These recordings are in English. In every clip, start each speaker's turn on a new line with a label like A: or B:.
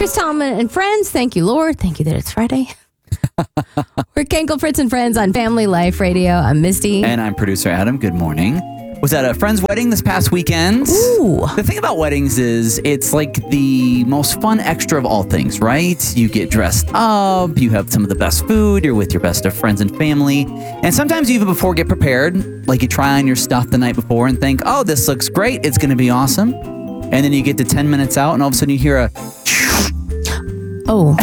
A: Chris Tomlin and friends. Thank you, Lord. Thank you that it's Friday. We're Kenkel, Fritz, and Friends on Family Life Radio. I'm Misty.
B: And I'm producer Adam. Good morning. Was at a friend's wedding this past weekend.
A: Ooh.
B: The thing about weddings is it's like the most fun extra of all things, right? You get dressed up, you have some of the best food, you're with your best of friends and family. And sometimes you even before get prepared, like you try on your stuff the night before and think, oh, this looks great, it's going to be awesome. And then you get to 10 minutes out and all of a sudden you hear a...
A: Oh.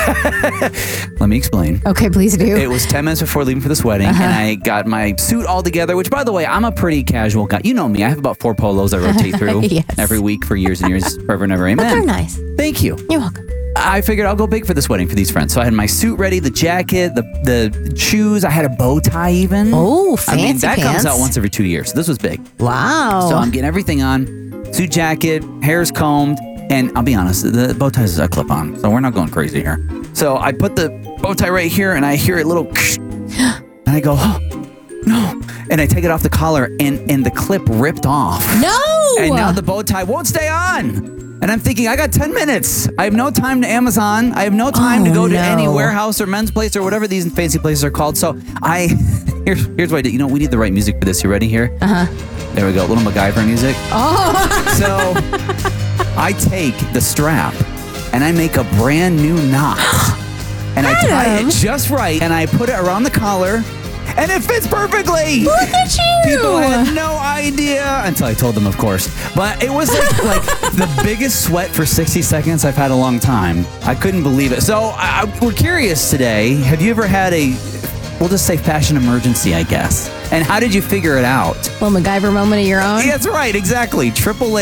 B: Let me explain.
A: Okay, please do.
B: It was 10 minutes before leaving for this wedding, and I got my suit all together, which, by the way, I'm a pretty casual guy. You know me. I have about 4 polos I rotate through
A: Yes.
B: every week for years and years, forever and ever. Amen.
A: But they're nice.
B: Thank you.
A: You're welcome.
B: I figured I'll go big for this wedding for these friends. So I had my suit ready, the jacket, the shoes. I had a bow tie even.
A: Oh, fancy
B: I mean, that
A: pants.
B: comes out once every 2 years. So this was big.
A: Wow.
B: So I'm getting everything on. Suit jacket, hair's combed. And I'll be honest, the bow tie is a clip-on, so we're not going crazy here. So I put the bow tie right here, and I hear a little, and I go, oh, no. And I take it off the collar, and the clip ripped off.
A: No!
B: And now the bow tie won't stay on. And I'm thinking, I got 10 minutes. I have no time to Amazon. I have no time to go to any warehouse or men's place or whatever these fancy places are called. So here's what I did. You know, we need the right music for this. You ready here? Uh-huh. There we go. A little MacGyver music.
A: Oh.
B: So... I take the strap and I make a brand new knot and I tie it just right and I put it around the collar and it fits perfectly.
A: Look at you.
B: People had no idea until I told them, of course. But it was like the biggest sweat for 60 seconds I've had in a long time. I couldn't believe it. So we're curious today. Have you ever had we'll just say fashion emergency, I guess. And how did you figure it out?
A: Little MacGyver moment of your own?
B: Yeah, that's right, exactly.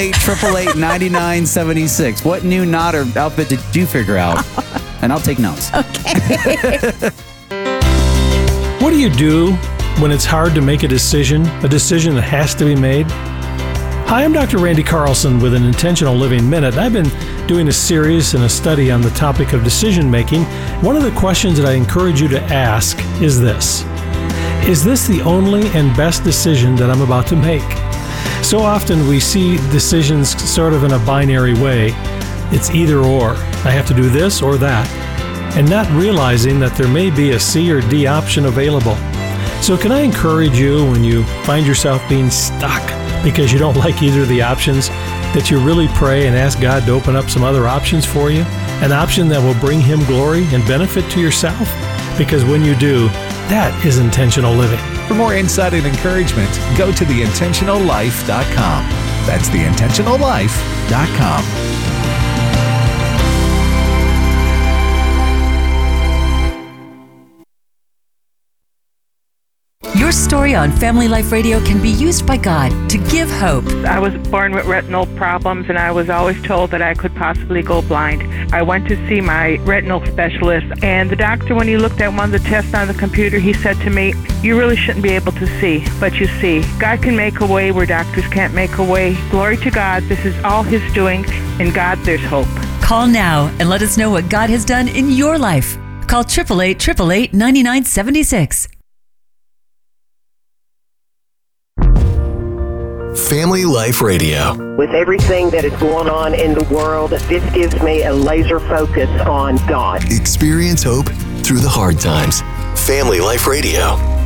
B: 888-888-9976. What new knot or outfit did you figure out? And I'll take notes.
A: Okay.
C: What do you do when it's hard to make a decision that has to be made? Hi, I'm Dr. Randy Carlson with an Intentional Living Minute. I've been doing a series and a study on the topic of decision making. One of the questions that I encourage you to ask is this: is this the only and best decision that I'm about to make? So often we see decisions sort of in a binary way. It's either or. I have to do this or that. And not realizing that there may be a C or D option available. So can I encourage you, when you find yourself being stuck because you don't like either of the options, that you really pray and ask God to open up some other options for you? An option that will bring Him glory and benefit to yourself? Because when you do, that is intentional living.
D: For more insight and encouragement, go to theintentionallife.com. That's theintentionallife.com.
E: Your story on Family Life Radio can be used by God to give hope.
F: I was born with retinal problems, and I was always told that I could possibly go blind. I went to see my retinal specialist, and the doctor, when he looked at one of the tests on the computer, he said to me, "You really shouldn't be able to see, but you see. God can make a way where doctors can't make a way. Glory to God, this is all His doing. In God, there's hope."
E: Call now and let us know what God has done in your life. Call 888-888-9976.
G: Family Life Radio.
H: With everything that is going on in the world, this gives me a laser focus on God.
G: Experience hope through the hard times. Family Life Radio.